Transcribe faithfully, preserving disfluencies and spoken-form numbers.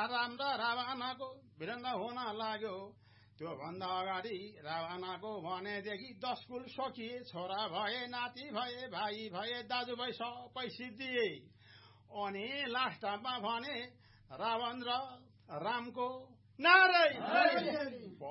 राम र रावणको भिडन्त हुन लाग्यो त्यो भन्दा अगाडि रावणको भनेदेखि दस कुल सकिए छोरा भए नाति भए भाइ भए दाजुभाइ सबै सिद्धिए अनि लास्टमा भने रावण र रामको नारायण